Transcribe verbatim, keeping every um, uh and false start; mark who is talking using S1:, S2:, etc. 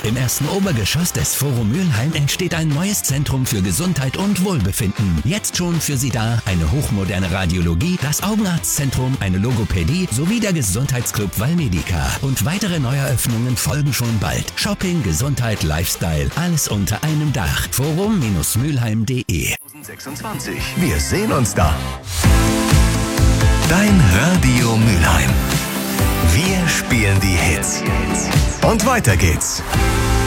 S1: Im ersten Obergeschoss des Forum Mülheim entsteht ein neues Zentrum für Gesundheit und Wohlbefinden. Jetzt schon für Sie da eine hochmoderne Radiologie, das Augenarztzentrum, eine Logopädie sowie der Gesundheitsclub Valmedica. Und weitere Neueröffnungen folgen schon bald. Shopping, Gesundheit, Lifestyle, alles unter einem Dach. forum Mülheim punkt de
S2: sechsundzwanzig. Wir sehen uns da. Dein Radio Mülheim. Wir spielen die Hits. Und weiter geht's.